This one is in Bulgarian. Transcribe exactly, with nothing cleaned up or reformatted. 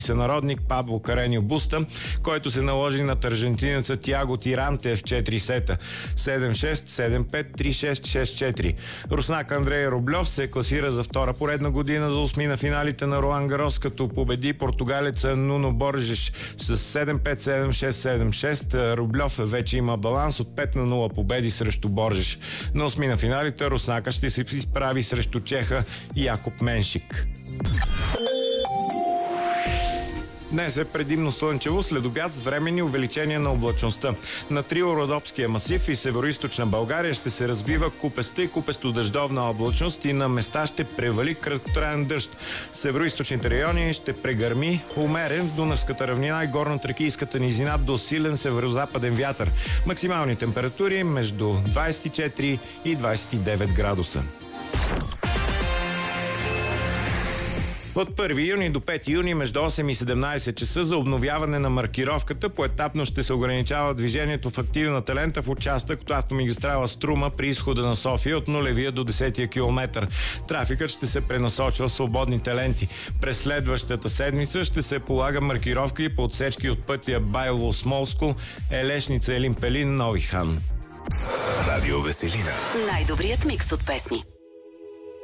сънародник Пабло Кареньо Буста, който се наложи над аржентинеца Тиаго Тиранте в четири сета. седем шест, седем пет, три шест, шест четири. Руснак Андрей Рублев се класира за втора поредна година за осми на финалите на Ролан Гарос, като победи португалеца Нуно Боржеш с седем пет, седем шест, седем шест. Рублев вече има баланс от пет на нула победи срещу Боржеш. На осми на финалите руснака ще се изправи срещу чеха Якоб Меншик. Днес е предимно слънчево, след обяд с временни увеличения на облачността. На Триородопския масив и североизточна България ще се развива купеста и купесто-дъждовна облачност и на места ще превали краткотраен дъжд. В североизточните райони ще прегърми умерен в Дунавската равнина и горно-тракийската низина до силен северозападен вятър. Максимални температури между двадесет и четири и двадесет и девет градуса. От първи юни до пети юни между осем и седемнадесет часа за обновяване на маркировката поетапно ще се ограничава движението в активната лента в участък от автомагистрала Струма при изхода на София от нулевия до десетия километър. Трафикът ще се пренасочва в свободните ленти. През следващата седмица ще се полага маркировка и по отсечки от пътя Байло Смолско, Елешница Елин Пелин, Нови хан. Радио Веселина. Най-добрият микс от песни.